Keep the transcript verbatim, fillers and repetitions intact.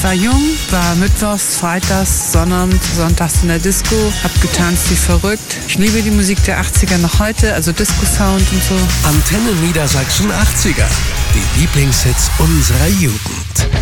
war jung, war mittwochs, freitags, sonnabends, sonntags in der Disco, hab getanzt wie verrückt. Ich liebe die Musik der achtziger noch heute, also Disco-Sound und so. Antenne Niedersachsen achtziger. Die Lieblingshits unserer Jugend.